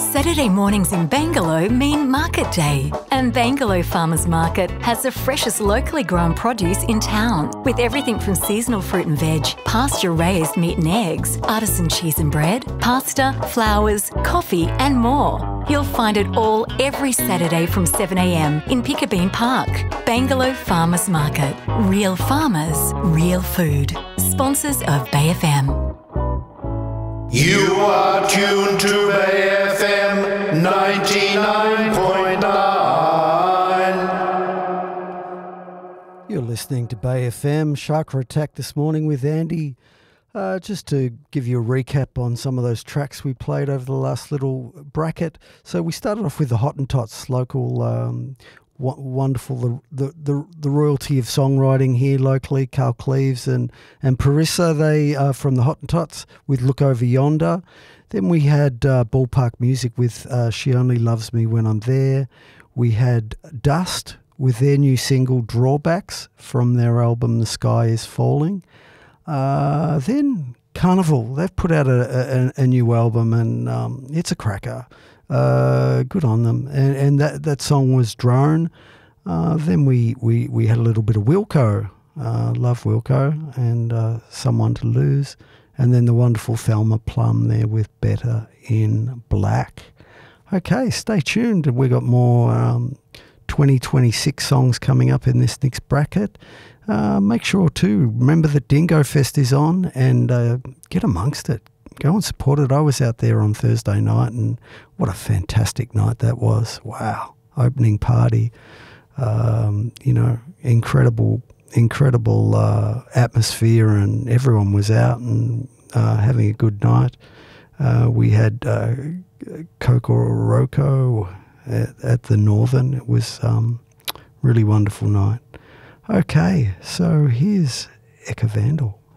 Saturday mornings in Bangalow mean market day, and Bangalow Farmers Market has the freshest locally grown produce in town, with everything from seasonal fruit and veg, pasture-raised meat and eggs, artisan cheese and bread, pasta, flowers, coffee and more. You'll find it all every Saturday from 7 a.m. in Piccabeen Park. Bangalow Farmers Market. Real farmers, real food. Sponsors of Bay FM. You are tuned to Bay FM 99.9. You're listening to Bay FM, Chakra Attack this morning with Andy. Just to give you a recap on some of those tracks we played over the last little bracket. So we started off with the Hottentots, local, wonderful, the royalty of songwriting here locally, Carl Cleves and Parissa. They are from the Hottentots with Look Over Yonder. Then we had Ballpark Music with She Only Loves Me When I'm There. We had Dust with their new single Drawbacks from their album The Sky Is Falling. Then Carnival, they've put out a new album and it's a cracker. Good on them. And that song was Drone. Then we had a little bit of Wilco, love Wilco, and Someone to Lose. And then the wonderful Thelma Plum there with Better in Black. Okay, stay tuned. We've got more 2026 songs coming up in this next bracket. Make sure to remember that Dingo Fest is on and get amongst it. Go and support it. I was out there on Thursday night and what a fantastic night that was. Wow. Opening party, incredible atmosphere, and everyone was out and having a good night. We had Coco Roco at the Northern. It was really wonderful night. Okay, so here's Eka Vandal.